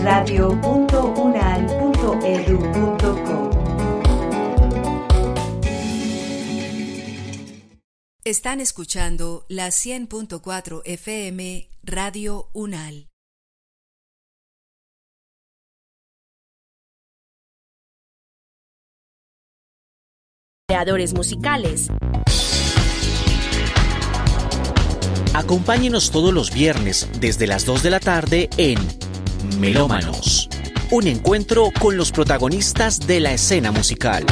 radio.unal.edu.co. Están escuchando la 100.4 FM Radio UNAL. Creadores musicales. Acompáñenos todos los viernes desde las 2 de la tarde en Melómanos, un encuentro con los protagonistas de la escena musical.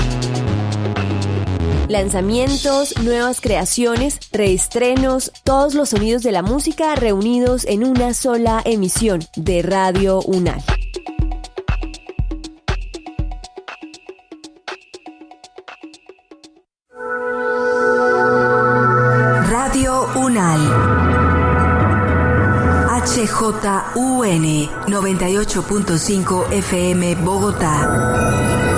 Lanzamientos, nuevas creaciones, reestrenos, todos los sonidos de la música reunidos en una sola emisión de Radio UNAL. Radio UNAL. HJUN 98.5 FM Bogotá.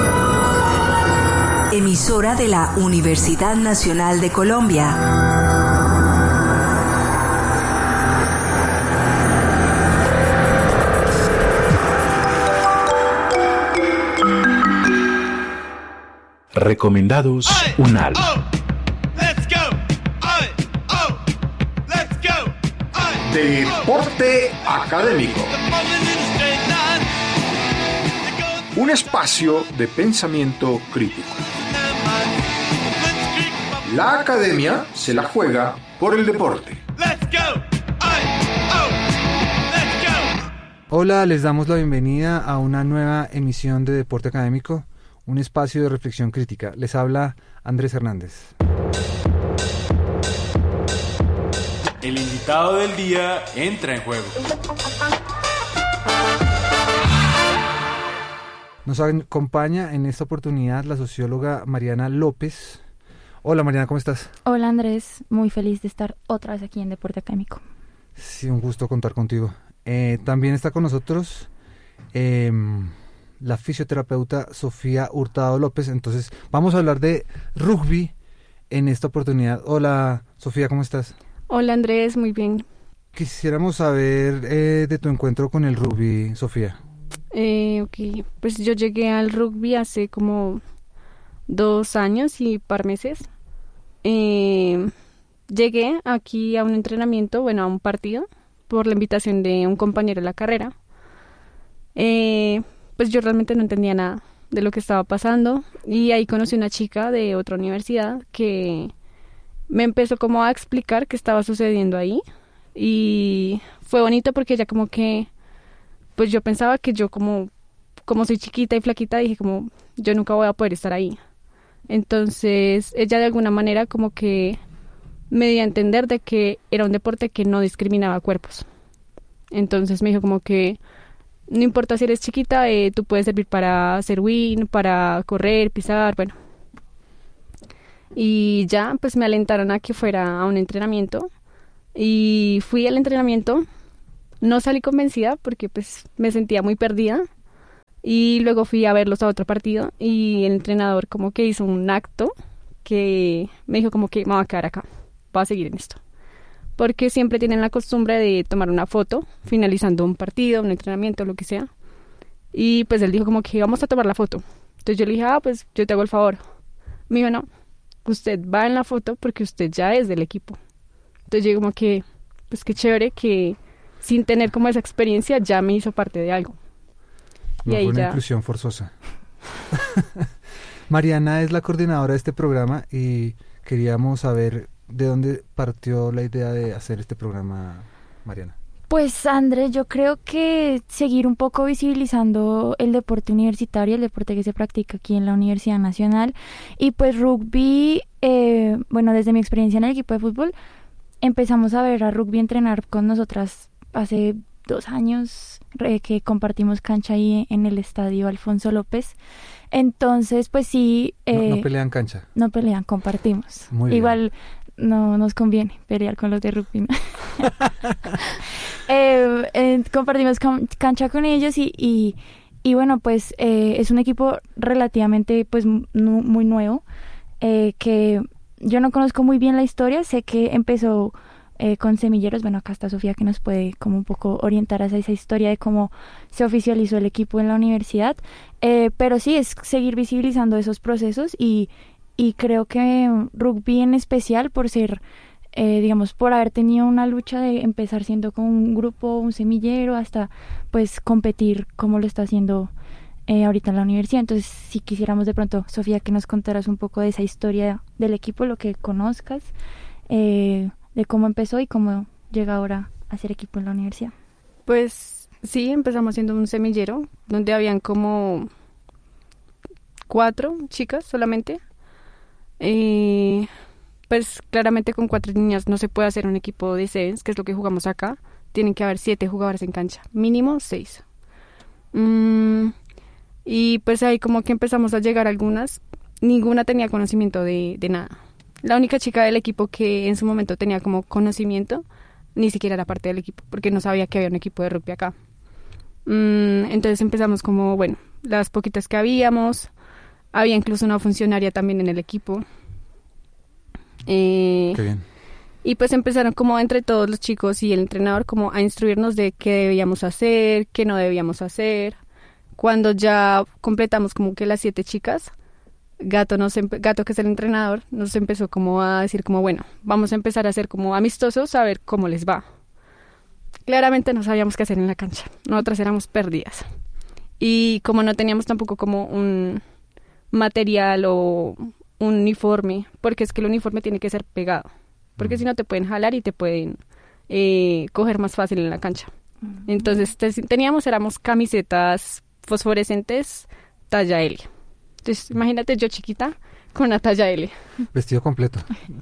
Emisora de la Universidad Nacional de Colombia. Recomendados UNAL. Deporte Académico. Un espacio de pensamiento crítico. La academia se la juega por el deporte. Hola, les damos la bienvenida a una nueva emisión de Deporte Académico, un espacio de reflexión crítica. Les habla Andrés Hernández. El invitado del día entra en juego. Nos acompaña en esta oportunidad la socióloga Mariana López. Hola Mariana, ¿cómo estás? Hola Andrés, muy feliz de estar otra vez aquí en Deporte Académico. Sí, un gusto contar contigo. También está con nosotros la fisioterapeuta Sofía Hurtado López. Entonces vamos a hablar de rugby en esta oportunidad. Hola Sofía, ¿cómo estás? Hola Andrés, muy bien. Quisiéramos saber de tu encuentro con el rugby, Sofía. Ok, pues yo llegué al rugby hace como 2 años y par meses. Llegué aquí a un entrenamiento, a un partido, por la invitación de un compañero de la carrera. Pues yo realmente no entendía nada de lo que estaba pasando y ahí conocí una chica de otra universidad que me empezó como a explicar qué estaba sucediendo ahí y fue bonito porque ella como que, pues yo pensaba que yo como soy chiquita y flaquita, dije como yo nunca voy a poder estar ahí. Entonces ella de alguna manera como que me dio a entender de que era un deporte que no discriminaba cuerpos. Entonces me dijo como que no importa si eres chiquita, tú puedes servir para hacer win, para correr, pisar, bueno. Y ya pues me alentaron a que fuera a un entrenamiento y fui al entrenamiento. No salí convencida porque pues me sentía muy perdida y luego fui a verlos a otro partido y el entrenador como que hizo un acto que me dijo como que me voy a quedar acá, voy a seguir en esto, porque siempre tienen la costumbre de tomar una foto finalizando un partido, un entrenamiento, lo que sea, y pues él dijo como que vamos a tomar la foto. Entonces yo le dije, pues yo te hago el favor. Me dijo, no, usted va en la foto porque usted ya es del equipo. Entonces yo como que, pues qué chévere que sin tener como esa experiencia ya me hizo parte de algo. No y ahí fue una ya... inclusión forzosa. Mariana es la coordinadora de este programa y queríamos saber de dónde partió la idea de hacer este programa, Mariana. Pues Andrés, yo creo que seguir un poco visibilizando el deporte universitario, el deporte que se practica aquí en la Universidad Nacional, y pues rugby, desde mi experiencia en el equipo de fútbol, empezamos a ver a rugby entrenar con nosotras hace 2 años, que compartimos cancha ahí en el estadio Alfonso López. Entonces, pues sí... No pelean cancha. No pelean, compartimos. Muy bien. Igual no nos conviene pelear con los de rugby, ¿no? Compartimos cancha con ellos y bueno, pues es un equipo relativamente pues muy nuevo, que yo no conozco muy bien la historia. Sé que empezó con semilleros. Bueno, acá está Sofía que nos puede como un poco orientar hacia esa historia de cómo se oficializó el equipo en la universidad. Pero sí, es seguir visibilizando esos procesos y creo que rugby en especial por ser, digamos, por haber tenido una lucha de empezar siendo con un grupo, un semillero, hasta pues competir como lo está haciendo ahorita en la universidad. Entonces, si quisiéramos de pronto, Sofía, que nos contaras un poco de esa historia del equipo, lo que conozcas, de cómo empezó y cómo llega ahora a ser equipo en la universidad. Pues sí, empezamos siendo un semillero donde habían como 4 chicas solamente. Pues claramente con 4 niñas no se puede hacer un equipo de sevens, que es lo que jugamos acá. Tienen que haber 7 jugadores en cancha, mínimo 6. Y pues ahí como que empezamos a llegar algunas. Ninguna tenía conocimiento de nada. La única chica del equipo que en su momento tenía como conocimiento, ni siquiera era parte del equipo, porque no sabía que había un equipo de rugby acá. Entonces empezamos como, bueno, las poquitas que habíamos. Había incluso una funcionaria también en el equipo. Qué bien. Y pues empezaron como entre todos los chicos y el entrenador como a instruirnos de qué debíamos hacer, qué no debíamos hacer. Cuando ya completamos como que las 7 chicas, Gato, que es el entrenador, nos empezó como a decir como, bueno, vamos a empezar a ser como amistosos a ver cómo les va. Claramente no sabíamos qué hacer en la cancha. Nosotras éramos perdidas. Y como no teníamos tampoco como un material o un uniforme, porque es que el uniforme tiene que ser pegado, porque si no te pueden jalar y te pueden coger más fácil en la cancha. Entonces éramos camisetas fosforescentes talla L. Entonces imagínate yo chiquita con una talla L. Vestido completo.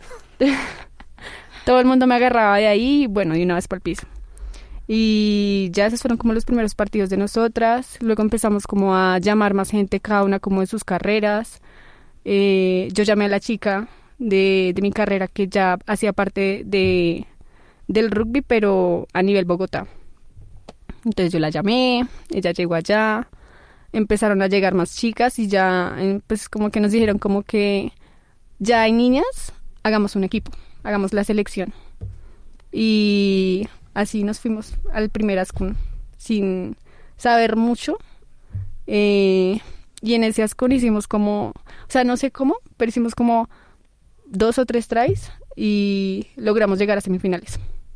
Todo el mundo me agarraba de ahí y bueno, de una vez para el piso. Y ya esos fueron como los primeros partidos de nosotras. Luego empezamos como a llamar más gente, cada una como de sus carreras. Yo llamé a la chica de mi carrera que ya hacía parte del rugby, pero a nivel Bogotá. Entonces yo la llamé, ella llegó allá, empezaron a llegar más chicas y ya pues como que nos dijeron como que ya hay niñas, hagamos un equipo, hagamos la selección. Y así nos fuimos al primer ASCUN sin saber mucho. Y en ese ASCUN hicimos como, o sea, no sé cómo, pero hicimos como 2 o 3 tries y logramos llegar a semifinales.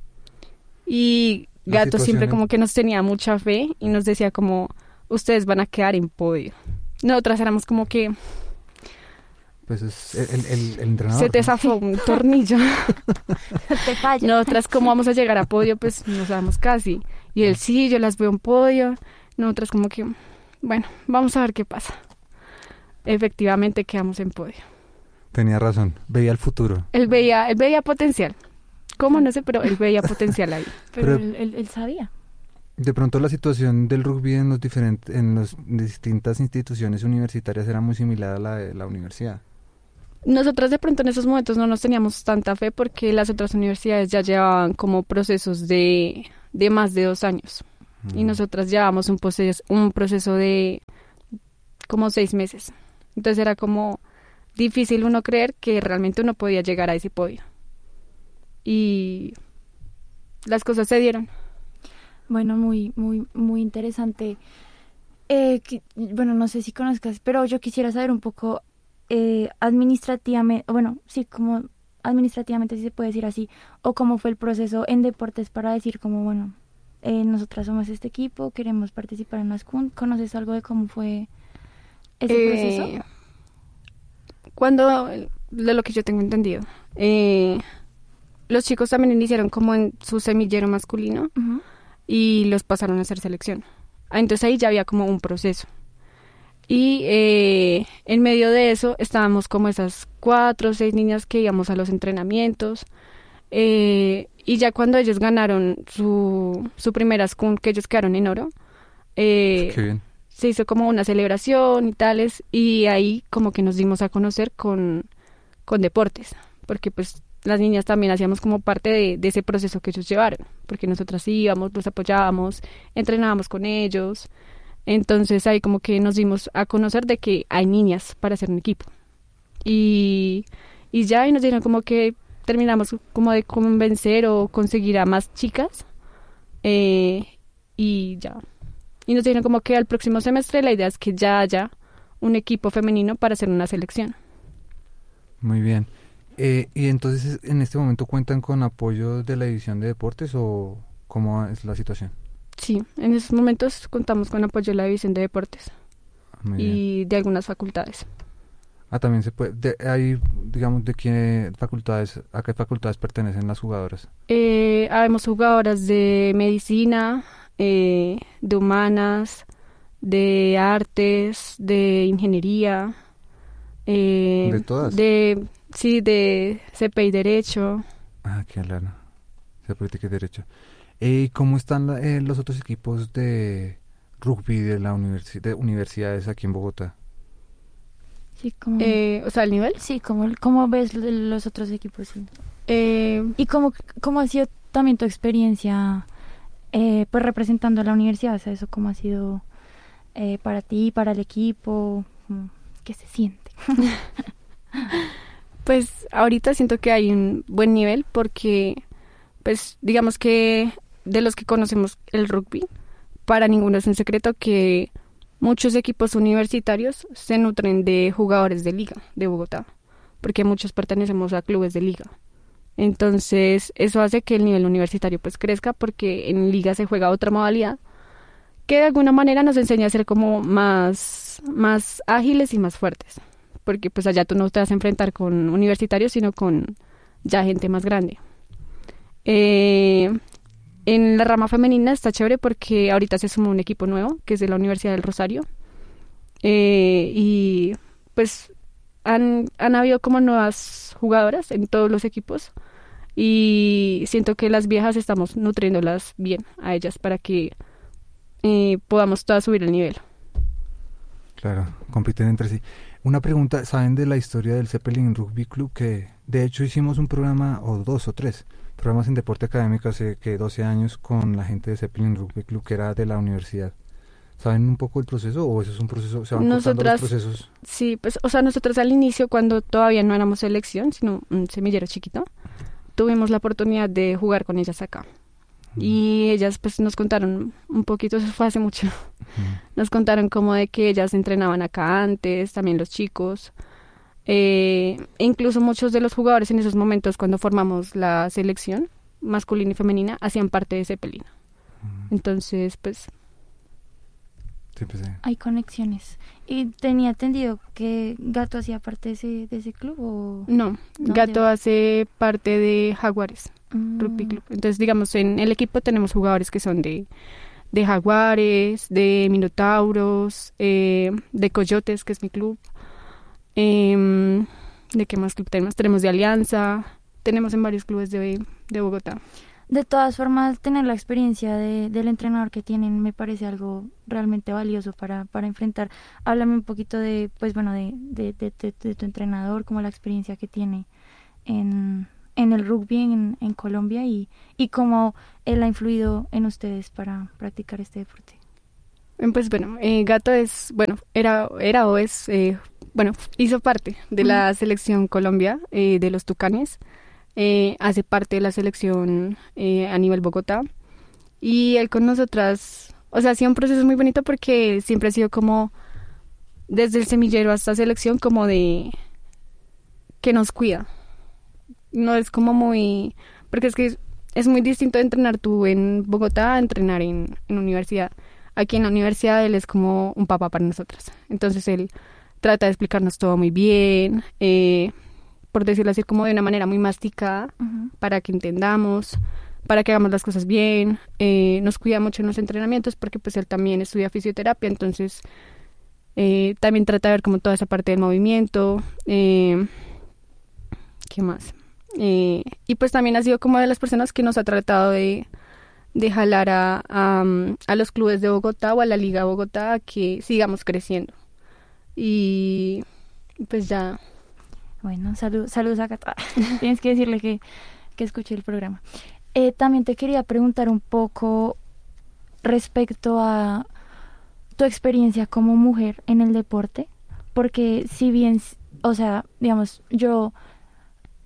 Y Gato siempre como que nos tenía mucha fe y nos decía como, ustedes van a quedar en podio. Nosotras éramos como que... Pues es el entrenador. Se te zafó un tornillo. Te falla. Nosotras, ¿cómo vamos a llegar a podio? Pues no sabemos casi. Y él, sí, yo las veo en podio. Nosotras como que, bueno, vamos a ver qué pasa. Efectivamente quedamos en podio. Tenía razón, veía el futuro. Él veía potencial. ¿Cómo? No sé, pero él veía potencial ahí. Pero él sabía. De pronto la situación del rugby en las distintas instituciones universitarias era muy similar a la de la universidad. Nosotras de pronto en esos momentos no nos teníamos tanta fe porque las otras universidades ya llevaban como procesos de más de 2 años. Y nosotras llevábamos un proceso de como 6 meses. Entonces era como difícil uno creer que realmente uno podía llegar a ese podio. Y las cosas se dieron. Bueno, muy, muy, muy interesante. Bueno, no sé si conozcas, pero yo quisiera saber un poco administrativamente, bueno, sí, como administrativamente, si se puede decir así, o cómo fue el proceso en deportes para decir como, bueno, nosotras somos este equipo, queremos participar en ASCUN. ¿Conoces algo de cómo fue ese proceso? De lo que yo tengo entendido, los chicos también iniciaron como en su semillero masculino. Uh-huh. Y los pasaron a hacer selección. Entonces ahí ya había como un proceso. Y en medio de eso estábamos como esas 4 o 6 niñas que íbamos a los entrenamientos. Y ya cuando ellos ganaron su primer ASCUN, que ellos quedaron en oro, Qué bien. Se hizo como una celebración y tales. Y ahí como que nos dimos a conocer con deportes. Porque pues las niñas también hacíamos como parte de ese proceso que ellos llevaron, porque nosotras íbamos, los apoyábamos, entrenábamos con ellos. Entonces ahí como que nos dimos a conocer de que hay niñas para hacer un equipo. Y ya y nos dijeron como que terminamos como de convencer o conseguir a más chicas y ya. Y nos dijeron como que al próximo semestre la idea es que ya haya un equipo femenino para hacer una selección. Muy bien. ¿Y entonces en este momento cuentan con apoyo de la División de Deportes o cómo es la situación? Sí, en estos momentos contamos con apoyo de la División de Deportes y de algunas facultades. También se puede, hay, digamos, ¿de qué facultades, a qué facultades pertenecen las jugadoras? Habemos jugadoras de medicina, de humanas, de artes, de ingeniería. ¿De todas? Sí, de CP y Derecho. Qué claro. De Política y Derecho. ¿Y cómo están los otros equipos de rugby de la de universidades aquí en Bogotá? Sí, como... o sea, ¿el nivel? Sí, ¿cómo ves los otros equipos? Sí. ¿Y cómo ha sido también tu experiencia pues representando a la universidad? O sea, eso cómo ha sido para ti, para el equipo, ¿qué se siente? Pues ahorita siento que hay un buen nivel porque, pues digamos que de los que conocemos el rugby, para ninguno es un secreto que muchos equipos universitarios se nutren de jugadores de liga de Bogotá, porque muchos pertenecemos a clubes de liga. Entonces eso hace que el nivel universitario pues crezca porque en liga se juega otra modalidad que de alguna manera nos enseña a ser como más ágiles y más fuertes, porque pues allá tú no te vas a enfrentar con universitarios sino con ya gente más grande. En la rama femenina está chévere porque ahorita se sumó un equipo nuevo que es de la Universidad del Rosario y pues han habido como nuevas jugadoras en todos los equipos y siento que las viejas estamos nutriéndolas bien a ellas para que podamos todas subir el nivel. Claro, compiten entre sí. Una pregunta, ¿saben de la historia del Zeppelin Rugby Club? Que de hecho hicimos un programa, o 2 o 3 programas en deporte académico hace 12 años con la gente de Zeppelin Rugby Club que era de la universidad. ¿Saben un poco el proceso o eso es un proceso, se van cortando los procesos? Sí, pues, o sea, nosotros al inicio, cuando todavía no éramos selección, sino un semillero chiquito, tuvimos la oportunidad de jugar con ellas acá. Y ellas pues nos contaron un poquito, eso fue hace mucho, nos contaron como de que ellas entrenaban acá antes, también los chicos, e incluso muchos de los jugadores en esos momentos cuando formamos la selección masculina y femenina hacían parte de Zeppelin. Entonces pues... Sí, pues, sí. Hay conexiones. ¿Y tenía entendido que Gato hacía parte de ese club o...? No, Gato hace parte de Jaguares Rugby Club. Entonces, digamos, en el equipo tenemos jugadores que son de Jaguares, de Minotauros, de Coyotes, que es mi club. ¿De qué más club tenemos? Tenemos de Alianza, tenemos en varios clubes de Bogotá. De todas formas, tener la experiencia del entrenador que tienen me parece algo realmente valioso para enfrentar. Háblame un poquito de, pues bueno, de tu entrenador, como la experiencia que tiene en el rugby en Colombia y cómo él ha influido en ustedes para practicar este deporte. Pues bueno, Gato es, bueno, era o es, bueno, hizo parte de la selección Colombia de los Tucanes. Hace parte de la selección a nivel Bogotá y él con nosotras, o sea, ha sido un proceso muy bonito porque siempre ha sido como desde el semillero hasta selección como de que nos cuida, no es como muy, porque es que es muy distinto de entrenar tú en Bogotá a entrenar en universidad. Aquí en la universidad él es como un papá para nosotras, entonces él trata de explicarnos todo muy bien, por decirlo así, como de una manera muy masticada, para que entendamos, para que hagamos las cosas bien. Nos cuida mucho en los entrenamientos porque pues él también estudia fisioterapia, entonces también trata de ver como toda esa parte del movimiento. ¿Qué más? Y pues también ha sido como de las personas que nos ha tratado de jalar a los clubes de Bogotá o a la Liga de Bogotá a que sigamos creciendo. Y pues ya... Bueno, saludos a Cata. Tienes que decirle que escuché el programa. También te quería preguntar un poco respecto a tu experiencia como mujer en el deporte, porque si bien, o sea, digamos, yo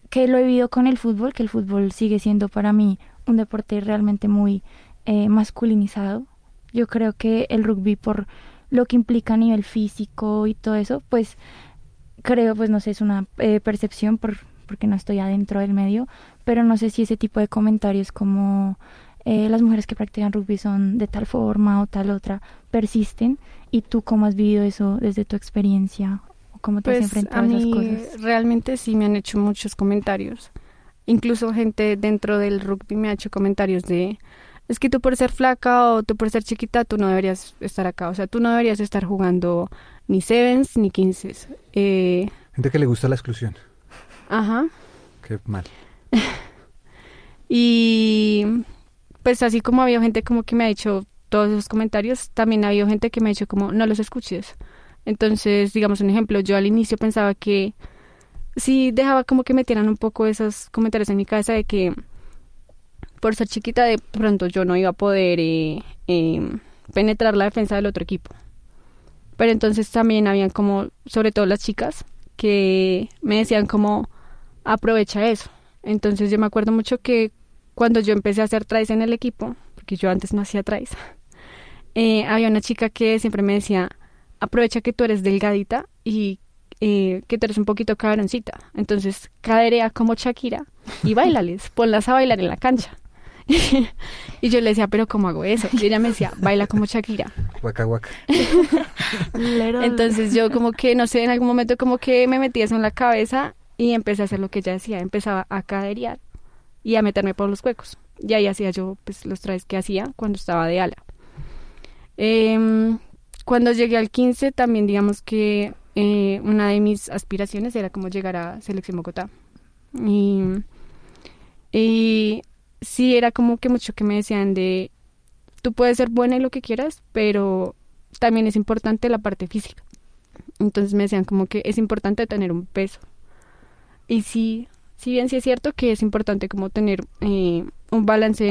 que lo he vivido con el fútbol, que el fútbol sigue siendo para mí un deporte realmente muy masculinizado. Yo creo que el rugby, por lo que implica a nivel físico y todo eso, pues creo, pues no sé, es una percepción porque no estoy adentro del medio, pero no sé si ese tipo de comentarios como las mujeres que practican rugby son de tal forma o tal otra persisten. ¿Y tú cómo has vivido eso desde tu experiencia? ¿O cómo te has enfrentado a esas cosas? Realmente sí me han hecho muchos comentarios. Incluso gente dentro del rugby me ha hecho comentarios de: es que tú por ser flaca o tú por ser chiquita, tú no deberías estar acá. O sea, tú no deberías estar jugando ni sevens ni quinces. Gente que le gusta la exclusión. Ajá. Qué mal. Y pues así como ha habido gente como que me ha hecho todos esos comentarios, también ha habido gente que me ha dicho como: no los escuches. Entonces, digamos un ejemplo, yo al inicio pensaba que sí dejaba como que metieran un poco esos comentarios en mi cabeza de que por ser chiquita de pronto yo no iba a poder penetrar la defensa del otro equipo. Pero entonces también habían como, sobre todo las chicas, que me decían como: aprovecha eso. Entonces yo me acuerdo mucho que cuando yo empecé a hacer tries en el equipo, porque yo antes no hacía tries, había una chica que siempre me decía: aprovecha que tú eres delgadita y que tú eres un poquito cabroncita. Entonces caderea como Shakira y báilales, ponlas a bailar en la cancha. Y yo le decía: ¿pero cómo hago eso? Y ella me decía: baila como Shakira. Guaca, guaca. Entonces yo como que, no sé, en algún momento como que me metí eso en la cabeza y empecé a hacer lo que ella decía. Empezaba a caderear y a meterme por los huecos. Y ahí hacía yo pues los tries que hacía cuando estaba de ala. Cuando llegué al 15 también, digamos que una de mis aspiraciones era como llegar a Selección Bogotá. Y sí, era como que mucho que me decían de: tú puedes ser buena y lo que quieras, pero también es importante la parte física. Entonces me decían como que es importante tener un peso. Y sí, si bien sí es cierto que es importante como tener un balance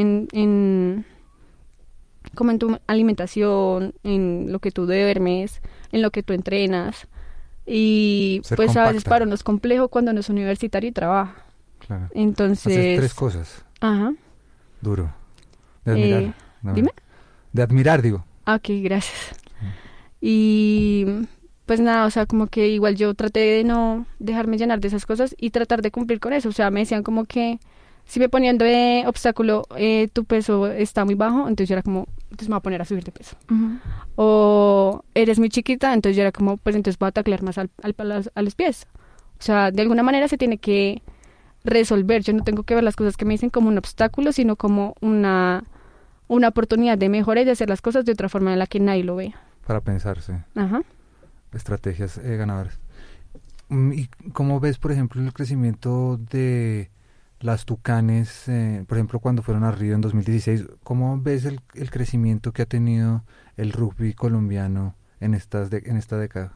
como en tu alimentación, en lo que tú duermes, en lo que tú entrenas. Y ser pues compacta. a veces para uno es complejo cuando uno es universitario y trabaja. Claro. Entonces... Haces 3 cosas. Ajá. Duro. De admirar. No, dime. De admirar, digo. Ok, gracias. Y pues nada, o sea, como que igual yo traté de no dejarme llenar de esas cosas y tratar de cumplir con eso. O sea, me decían como que si me ponían de obstáculo, tu peso está muy bajo, entonces yo era como: entonces me voy a poner a subir de peso. Uh-huh. O eres muy chiquita, entonces yo era como: pues entonces voy a taclear más a los pies. O sea, de alguna manera se tiene que resolver. Yo no tengo que ver las cosas que me dicen como un obstáculo, sino como una oportunidad de mejorar y de hacer las cosas de otra forma en la que nadie lo ve. Para pensarse. Ajá. Estrategias ganadoras. ¿Y cómo ves, por ejemplo, el crecimiento de las Tucanes, por ejemplo, cuando fueron a Río en 2016? ¿Cómo ves el crecimiento que ha tenido el rugby colombiano en esta década?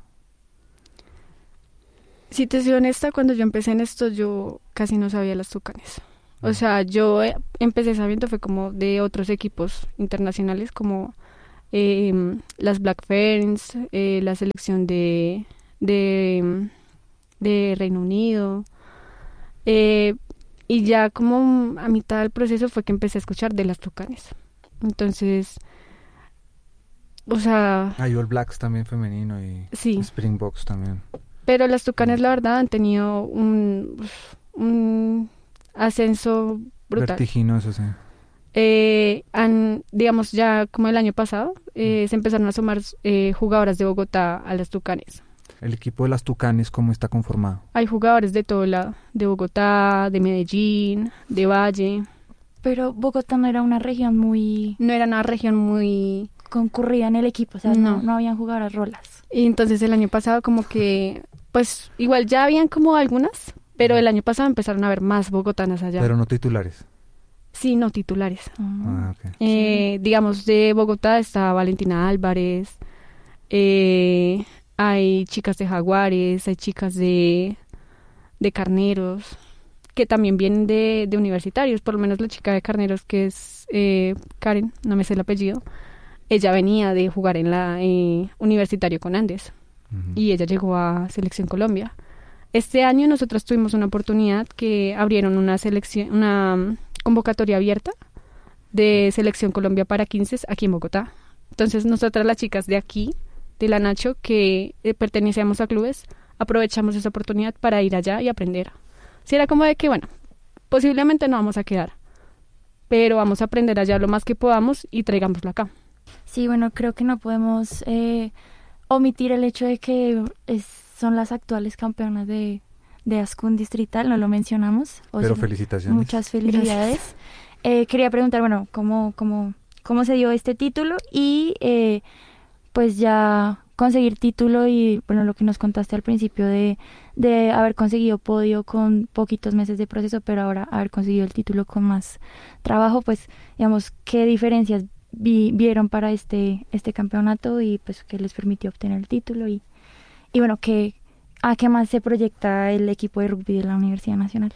Si te soy honesta, cuando yo empecé en esto, yo casi no sabía las Tucanes. O sea, yo empecé sabiendo fue como de otros equipos internacionales, como las Black Ferns, la selección de Reino Unido. Y ya como a mitad del proceso fue que empecé a escuchar de las Tucanes. Entonces, o sea... Hay All Blacks también femenino y sí. Springboks también. Pero las Tucanes, la verdad, han tenido un ascenso brutal. Vertiginoso, sí. Digamos, ya como el año pasado, se empezaron a sumar jugadoras de Bogotá a las Tucanes. ¿El equipo de las Tucanes cómo está conformado? Hay jugadores de todo lado, de Bogotá, de Medellín, de Valle. Pero Bogotá no era una región muy... No era una región muy... concurrida en el equipo, o sea, no habían jugadoras rolas. Y entonces el año pasado como que, pues igual ya habían como algunas, pero el año pasado empezaron a haber más bogotanas allá. Pero no titulares. Sí, no titulares. Okay. Digamos, de Bogotá está Valentina Álvarez, hay chicas de Jaguares, hay chicas de Carneros, que también vienen de universitarios. Por lo menos la chica de Carneros, que es Karen, no me sé el apellido, ella venía de jugar en la Universitario con Andes. Y ella llegó a Selección Colombia. Este año nosotros tuvimos una oportunidad que abrieron una convocatoria abierta de Selección Colombia para 15 aquí en Bogotá. Entonces nosotras las chicas de aquí, de la Nacho, que pertenecíamos a clubes, aprovechamos esa oportunidad para ir allá y aprender. Si era como de que, bueno, posiblemente no vamos a quedar, pero vamos a aprender allá lo más que podamos y traigámoslo acá. Sí, bueno, creo que no podemos omitir el hecho de que son las actuales campeonas de Ascun Distrital, no lo mencionamos. Pero felicitaciones. Muchas felicidades. Quería preguntar, bueno, ¿cómo se dio este título? Y pues ya conseguir título y, bueno, lo que nos contaste al principio de haber conseguido podio con poquitos meses de proceso, pero ahora haber conseguido el título con más trabajo, pues, digamos, ¿qué diferencias vieron para este campeonato y pues qué les permitió obtener el título? Y bueno, ¿a qué más se proyecta el equipo de rugby de la Universidad Nacional?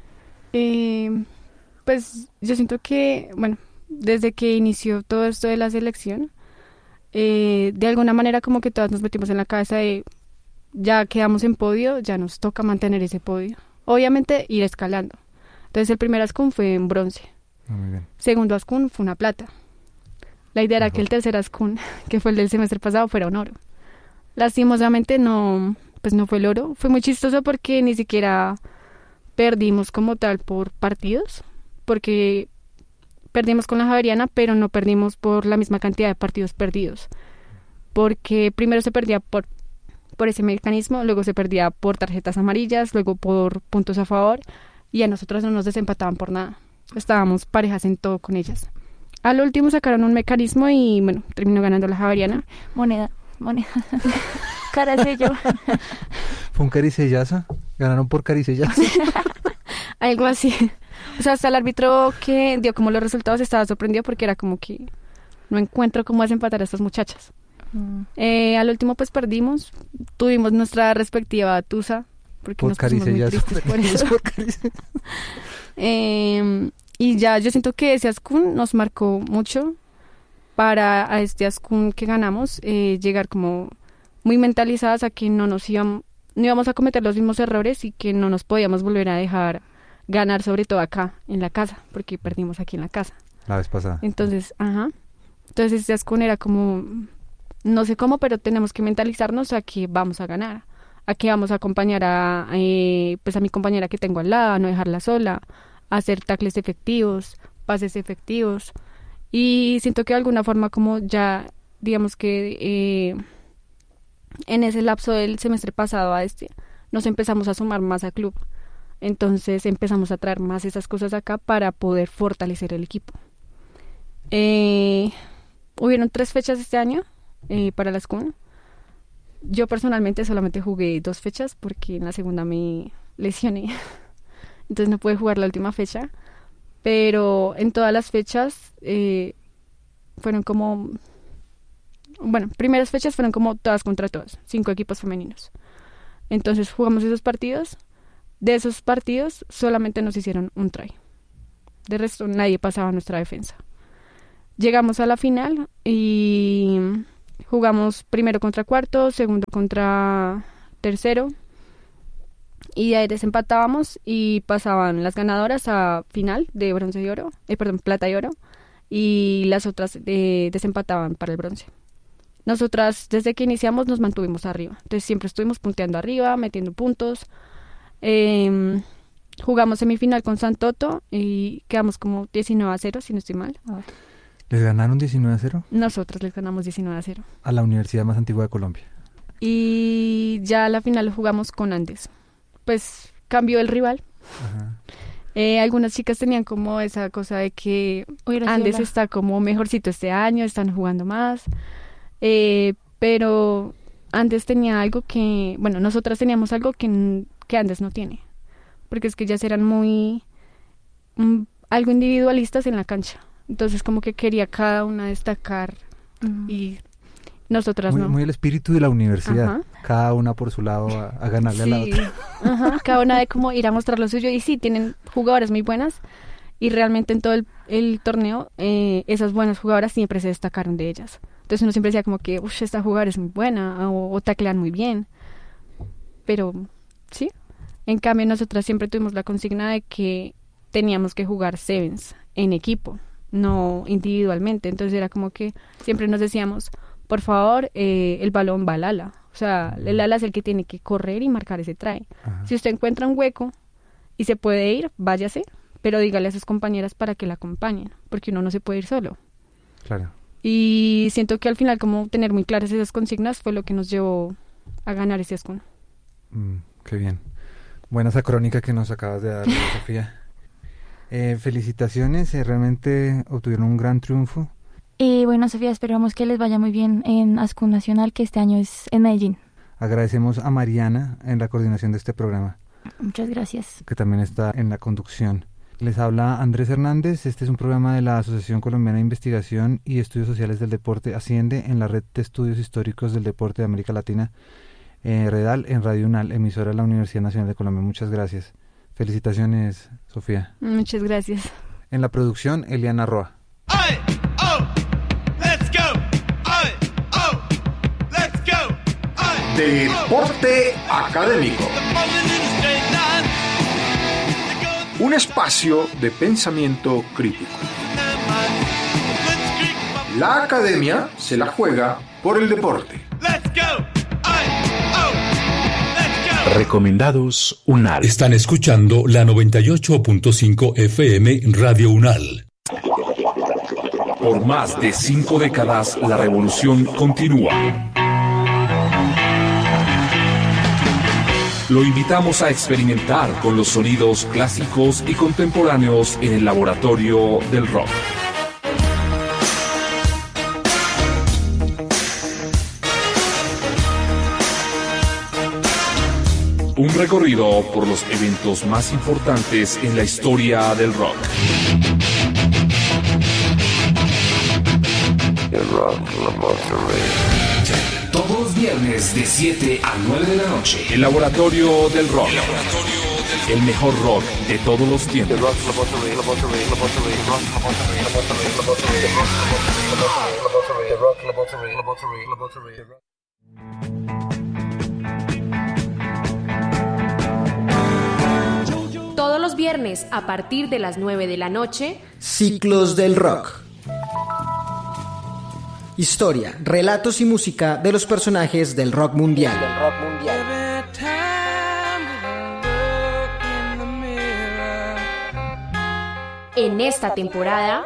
Pues yo siento que, bueno, desde que inició todo esto de la selección, de alguna manera como que todas nos metimos en la cabeza de ya quedamos en podio, ya nos toca mantener ese podio. Obviamente ir escalando. Entonces el primer Ascun fue en bronce. Muy bien. Segundo Ascun fue una plata. La idea era que el tercer Ascun, que fue el del semestre pasado, fuera un oro. Lastimosamente no fue el oro. Fue muy chistoso porque ni siquiera perdimos como tal por partidos, porque perdimos con la Javeriana, pero no perdimos por la misma cantidad de partidos perdidos, porque primero se perdía por ese mecanismo, luego se perdía por tarjetas amarillas, luego por puntos a favor, y a nosotros no nos desempataban por nada. Estábamos parejas en todo con ellas. Al último sacaron un mecanismo y, bueno, terminó ganando la Javeriana. Moneda. Caracello. ¿Fue un caricellazo? ¿Ganaron por caricellazo? Algo así. O sea, hasta el árbitro que dio como los resultados estaba sorprendido porque era como que no encuentro cómo desempatar a estas muchachas. Al último pues perdimos, tuvimos nuestra respectiva tusa porque por nos pusimos muy tristes por eso. Y ya yo siento que ese Ascun nos marcó mucho para a este Ascun que ganamos, llegar como muy mentalizadas a que no íbamos a cometer los mismos errores y que no nos podíamos volver a dejar ganar, sobre todo acá en la casa, porque perdimos aquí en la casa la vez pasada. Entonces este Ascun era como, no sé cómo, pero tenemos que mentalizarnos a que vamos a ganar, a que vamos a acompañar a mi compañera que tengo al lado, a no dejarla sola, a hacer tackles efectivos, pases efectivos. Y siento que de alguna forma como ya, digamos que en ese lapso del semestre pasado a nos empezamos a sumar más al club. Entonces empezamos a traer más esas cosas acá para poder fortalecer el equipo. Hubieron 3 fechas este año para la Ascun. Yo personalmente solamente jugué 2 fechas porque en la segunda me lesioné. Entonces no pude jugar la última fecha. Pero en todas las fechas fueron como... Bueno, primeras fechas fueron como todas contra todas, 5 equipos femeninos. Entonces jugamos esos partidos. De esos partidos solamente nos hicieron un try. De resto nadie pasaba nuestra defensa. Llegamos a la final y jugamos primero contra cuarto, segundo contra tercero. Y ahí desempatábamos y pasaban las ganadoras a final de bronce y oro, plata y oro. Y las otras desempataban para el bronce. Nosotras desde que iniciamos nos mantuvimos arriba. Entonces siempre estuvimos punteando arriba, metiendo puntos. Jugamos semifinal con Santoto y quedamos como 19-0, si no estoy mal. ¿Les ganaron 19-0? Nosotros les ganamos 19-0. A la universidad más antigua de Colombia. Y ya a la final jugamos con Andes. Pues cambió el rival. Ajá. Algunas chicas tenían como esa cosa de que Andes está como mejorcito este año, están jugando más. Pero Andes tenía algo que... Bueno, nosotras teníamos algo que Andes no tiene. Porque es que ellas eran muy... algo individualistas en la cancha. Entonces como que quería cada una destacar y nosotras no. Muy el espíritu de la universidad. Ajá. Cada una por su lado a ganarle a la otra. Ajá. Cada una de como ir a mostrar lo suyo. Y sí, tienen jugadoras muy buenas. Y realmente en todo el torneo esas buenas jugadoras siempre se destacaron de ellas. Entonces uno siempre decía como que esta jugadora es muy buena o taclean muy bien. Pero sí, En cambio, nosotras siempre tuvimos la consigna de que teníamos que jugar sevens en equipo, no individualmente. Entonces era como que siempre nos decíamos, por favor, el balón va al ala. O sea, el ala es el que tiene que correr y marcar ese try. Si usted encuentra un hueco y se puede ir, váyase, pero dígale a sus compañeras para que la acompañen, porque uno no se puede ir solo. Claro. Y siento que al final como tener muy claras esas consignas fue lo que nos llevó a ganar ese ESCON. Qué bien. Buena esa crónica que nos acabas de dar, Sofía. Felicitaciones, realmente obtuvieron un gran triunfo. Y bueno, Sofía, esperamos que les vaya muy bien en ASCUN Nacional, que este año es en Medellín. Agradecemos a Mariana en la coordinación de este programa. Muchas gracias. Que también está en la conducción. Les habla Andrés Hernández. Este es un programa de la Asociación Colombiana de Investigación y Estudios Sociales del Deporte, Asciende, en la Red de Estudios Históricos del Deporte de América Latina, Redal, en Radio UNAL, emisora de la Universidad Nacional de Colombia. Muchas gracias. Felicitaciones, Sofía. Muchas gracias. En la producción, Eliana Roa. ¡Ay! ¡Oh! ¡Let's go! ¡Ay! ¡Oh! ¡Let's go! ¡Ay! Deporte Académico. Un espacio de pensamiento crítico. La academia se la juega por el deporte. Recomendados UNAL. Están escuchando la 98.5 FM Radio UNAL. Por más de 5 décadas, la revolución continúa. Lo invitamos a experimentar con los sonidos clásicos y contemporáneos en el laboratorio del rock. Un recorrido por los eventos más importantes en la historia del rock. El Rock Laboratory. Todos los viernes de 7 a 9 de la noche. El Laboratorio del Rock. El mejor rock de todos los tiempos. Todos los viernes a partir de las 9 de la noche. Ciclos del Rock. Historia, relatos y música de los personajes del rock mundial. En esta temporada,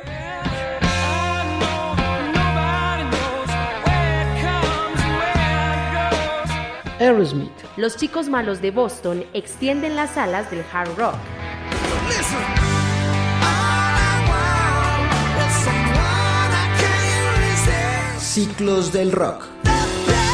Aerosmith. Los Chicos Malos de Boston extienden las alas del hard rock. Ciclos del Rock.